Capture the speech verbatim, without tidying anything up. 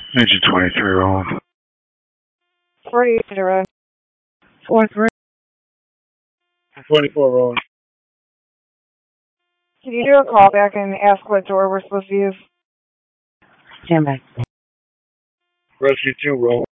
Agent twenty-three rolling. forty-eight zero. four three. twenty-four rolling. Can you do a call back and ask what door we're supposed to use? Stand by. Rescue two roll.